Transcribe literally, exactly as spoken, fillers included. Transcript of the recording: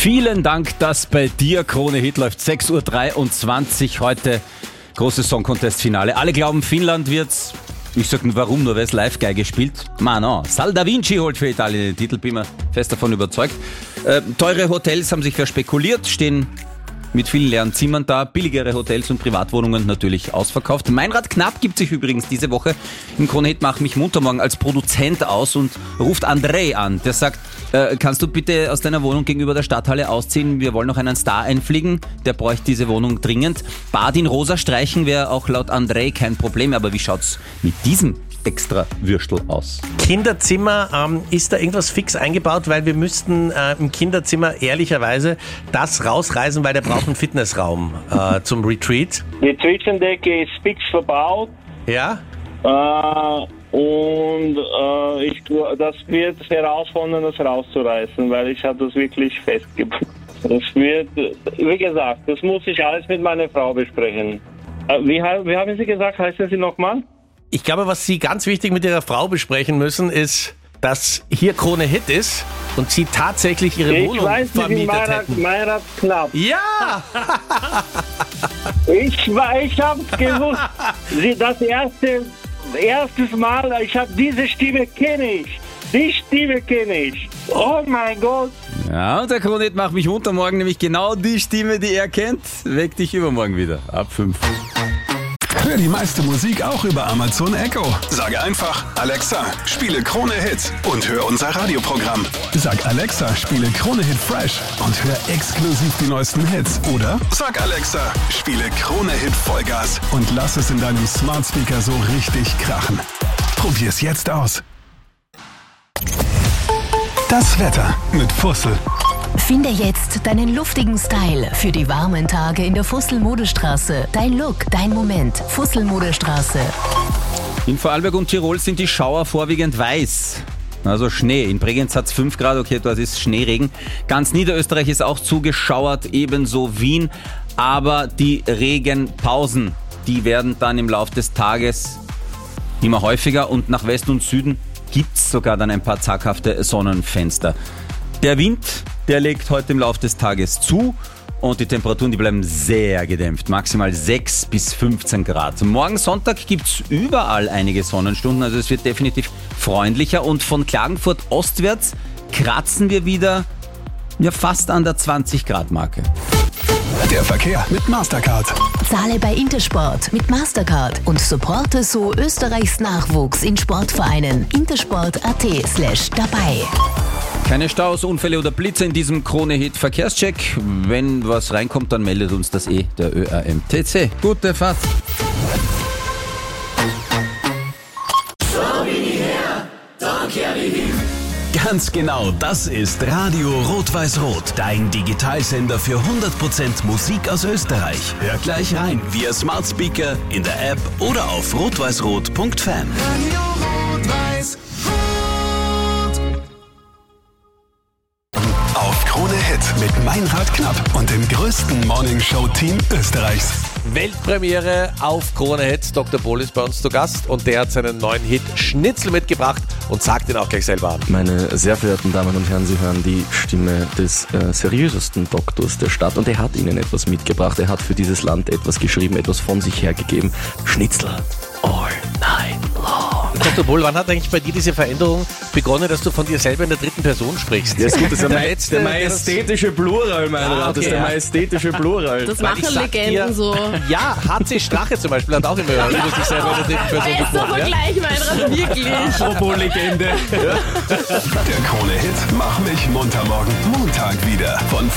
Vielen Dank, dass bei dir Krone Hit läuft. sechs Uhr dreiundzwanzig heute, großes Song Contest Finale. Alle glauben, Finnland wird's. Ich sag nur, warum, nur weil es Live-Geige spielt. Ma no, Sal da Vinci holt für Italien den Titel, bin mir fest davon überzeugt. Äh, teure Hotels haben sich verspekuliert, stehen mit vielen leeren Zimmern da, billigere Hotels und Privatwohnungen natürlich ausverkauft. Meinrad Knapp gibt sich übrigens diese Woche im Krone Hit Mach mich munter morgen als Produzent aus und ruft André an. Der sagt, äh, kannst du bitte aus deiner Wohnung gegenüber der Stadthalle ausziehen? Wir wollen noch einen Star einfliegen, der bräuchte diese Wohnung dringend. Bad in rosa streichen wäre auch laut André kein Problem, aber wie schaut's mit diesem extra Würstel aus? Kinderzimmer, ähm, ist da irgendwas fix eingebaut? Weil wir müssten äh, im Kinderzimmer ehrlicherweise das rausreißen, weil der braucht einen Fitnessraum äh, zum Retreat. Die Zwischendecke ist fix verbaut. Ja? Äh, und äh, ich, das wird herausfordern, das rauszureißen, weil ich habe das wirklich festgebaut. Das wird, wie gesagt, das muss ich alles mit meiner Frau besprechen. Äh, wie, wie haben Sie gesagt, heißt Sie nochmal? Ich glaube, was Sie ganz wichtig mit Ihrer Frau besprechen müssen, ist, dass hier Krone Hit ist und Sie tatsächlich Ihre ich Wohnung weiß, vermietet Meinrad, hätten. Meinrad Knapp. Ja! ich ich habe gewusst, Sie, das erste erstes Mal, ich habe diese Stimme kenne ich. Die Stimme kenne ich. Oh mein Gott. Ja, und der Krone Hit Mach mich munter morgen, nämlich genau die Stimme, die er kennt, weckt dich übermorgen wieder. Ab fünf. Hör die meiste Musik auch über Amazon Echo. Sage einfach, Alexa, spiele Krone Hit und hör unser Radioprogramm. Sag Alexa, spiele Krone Hit Fresh und hör exklusiv die neuesten Hits. Oder sag Alexa, spiele Krone Hit Vollgas und lass es in deinem Smart Speaker so richtig krachen. Probier's jetzt aus. Das Wetter mit Fussel. Finde jetzt deinen luftigen Style für die warmen Tage in der Fussel-Modestraße. Dein Look, dein Moment. Fussel-Modestraße. In Vorarlberg und Tirol sind die Schauer vorwiegend weiß. Also Schnee. In Bregenz hat es fünf Grad, okay, dort ist Schneeregen. Ganz Niederösterreich ist auch zugeschauert, ebenso Wien. Aber die Regenpausen, die werden dann im Laufe des Tages immer häufiger und nach Westen und Süden gibt es sogar dann ein paar zaghafte Sonnenfenster. Der Wind, der legt heute im Laufe des Tages zu und die Temperaturen, die bleiben sehr gedämpft, maximal sechs bis fünfzehn Grad. Morgen Sonntag gibt es überall einige Sonnenstunden, also es wird definitiv freundlicher und von Klagenfurt ostwärts kratzen wir wieder ja, fast an der zwanzig Grad Marke. Der Verkehr mit Mastercard. Zahle bei Intersport mit Mastercard und supporte so Österreichs Nachwuchs in Sportvereinen. intersport.at slash dabei. Keine Staus, Unfälle oder Blitze in diesem Krone-Hit Verkehrscheck. Wenn was reinkommt, dann meldet uns das eh der Ö R M T C. Gute Fahrt. Ganz genau, das ist Radio Rot-Weiß-Rot, dein Digitalsender für hundert Prozent Musik aus Österreich. Hör gleich rein via Smart Speaker, in der App oder auf rot-weiß-rot punkt fan. Auf Krone Hit mit Meinrad Knapp und dem größten Morning-Show-Team Österreichs. Weltpremiere auf Krone Hit. Doktor Bohl ist bei uns zu Gast und der hat seinen neuen Hit Schnitzel mitgebracht und sagt ihn auch gleich selber an. Meine sehr verehrten Damen und Herren, Sie hören die Stimme des äh, seriösesten Doktors der Stadt und er hat Ihnen etwas mitgebracht. Er hat für dieses Land etwas geschrieben, etwas von sich hergegeben. Schnitzel all night long. Doktor Bohl, wann hat eigentlich bei dir diese Veränderung begonnen, dass du von dir selber in der dritten Person sprichst? Ja, ist gut, das ist der, der, letzte, der majestätische Plural, mein ah, Rat. okay, Das ist der ja. majestätische Plural. Das Weil machen ich sag Legenden dir, so. Ja, H C Strache zum Beispiel hat auch immer über sich selber in der dritten Person Bester gesprochen. Ja? Vergleich, Meinrad, wirklich. Apropos Legende. Der Krone Hit Mach mich munter morgen Montag wieder von